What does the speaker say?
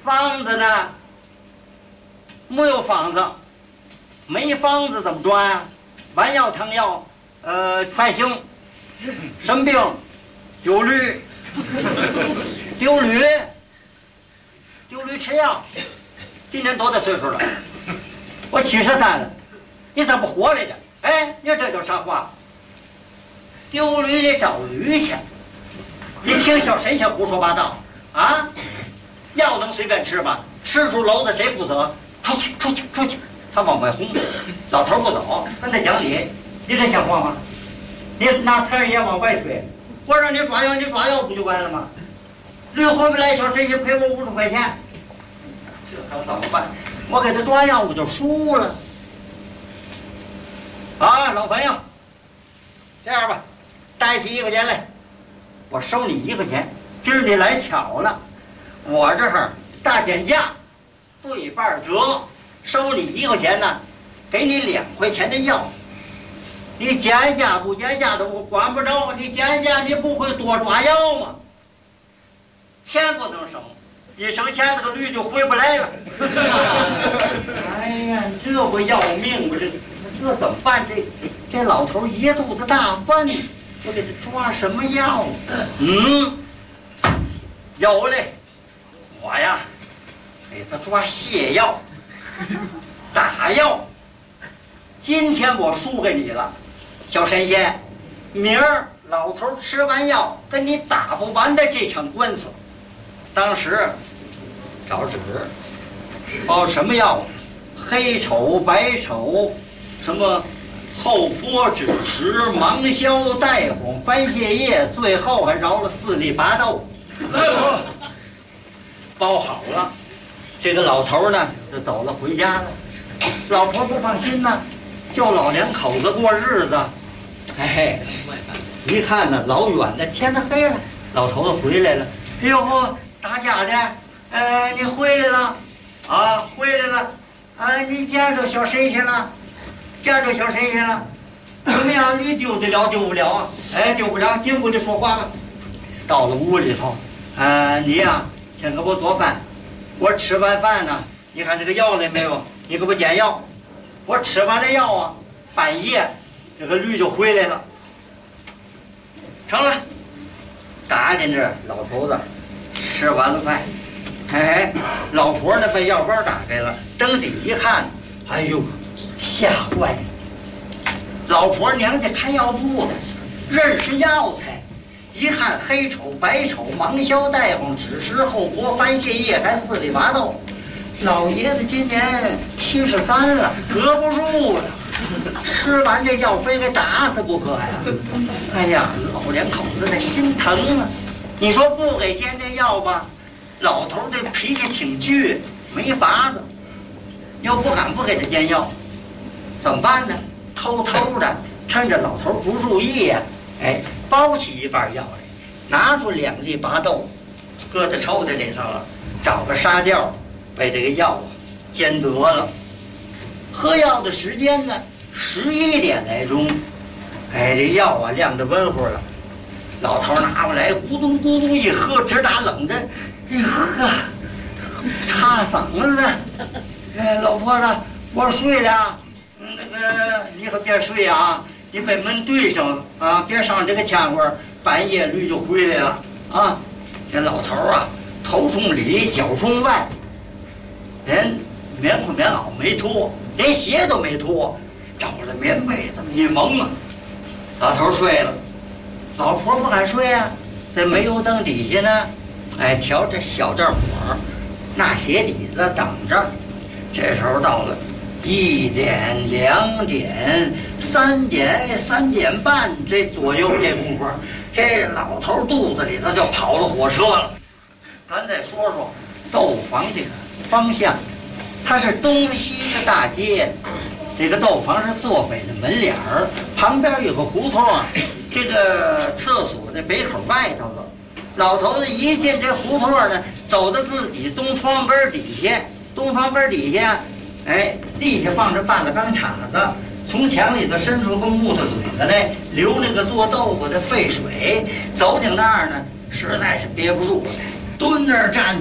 房子呢？没有房子，没房子怎么转啊？丸药、汤药，全行。什么病？丢驴。丢驴？丢驴吃药。今年多大岁数了？我73了。你咋不活来着？哎，你说这叫啥话？丢驴得找驴去。你听小神仙胡说八道啊！药能随便吃吗？吃出篓子谁负责？出去，出去，出去！他往外轰，老头不走，跟他讲理，你这像话吗？你拿财也往外推，我让你抓药，你抓药不就完了吗？驴回不来，小神仙赔我50块钱，这还怎么办？我给他抓药，我就输了。啊，老朋友，这样吧，带起1块钱来，我收你1块钱。今儿你来巧了，我这儿大减价，对半折，收你1块钱呢，给你2块钱的药。你减价不减价的我管不着，你减价你不会多抓药吗？钱不能省，一省钱这个驴就回不来了。哎呀，这不要命吧？这怎么办？这老头一肚子大粪，我给他抓什么药？有嘞，我呀给他抓泻药、打药。今天我输给你了，小神仙，明儿老头吃完药跟你打不完的这场官司。当时找纸，什么药？黑丑、白丑，什么后坡、枳实、芒硝、带红、番泻叶，最后还饶了4粒拔豆。包好了，这个老头呢就走了，回家了。老婆不放心呢，就老2口子过日子。哎，一看呢，老远的天都黑了，老头子回来了。哎呦，大家的，你回来了，啊，回来了，啊，你见着小神仙了，见着小神仙了，怎么样？你丢得了丢不了啊？哎，丢不了，进屋里说话吧。到了屋里头，你呀，先给我做饭。我吃完饭呢，你看这个药来没有？你给我煎药。我吃完了药啊，半夜这个驴就回来了。成了，打进这老头子吃完了饭，哎，老婆呢把药包打开了，睁底一看，哎呦，吓坏了。老婆娘家开药铺的，认识药材。一看黑丑、白丑、芒硝、带红、枳实、后坡、番泻叶，还4粒拔豆。老爷子今年73了，隔不住了，吃完这药非给打死不可呀！哎呀，老2口子的心疼啊！你说不给煎这药吧，老头这脾气挺倔，没法子。又不敢不给他煎药，怎么办呢？偷偷的，趁着老头不注意呀，哎，包起一半药来，拿出2粒拔豆，搁在抽屉里头了，找个沙吊，把这个药煎得了。喝药的时间呢，11点来钟。哎，这药啊晾得温乎了，老头拿过来，咕咚咕咚一喝，直打冷震。哎呵，插嗓子。哎，老婆子，我睡了。你可别睡啊！你把门对上啊，别上这个腔味，半夜驴就回来了啊！这老头啊，头冲里，脚冲外，连棉裤棉袄没脱，连鞋都没脱，找着棉被这么一蒙啊，老头睡了。老婆不敢睡啊，在煤油灯底下呢，哎，调着小灶火，那鞋底子等着。这时候到了1点、2点、3点、3点半这左右这功夫，这老头肚子里头就跑了火车了。咱再说说豆房这个方向，它是东西的大街，这个豆房是坐北的门脸儿，旁边有个胡同啊，这个厕所在北口外头了。老头子一进这胡同呢，走到自己东窗根底下，东窗根底下，哎，地下放着半个钢叉子，从墙里头伸出个木头嘴子来，流那个做豆腐的沸水。走ถึง那儿呢，实在是憋不住了，蹲那儿站